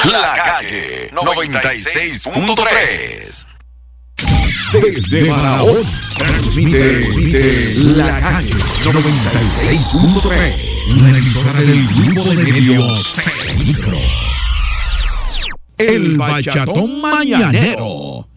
La Calle 96.3. Desde Barahona transmite La Calle 96.3, la emisora del grupo de medios Micro. El Bachatón Mañanero.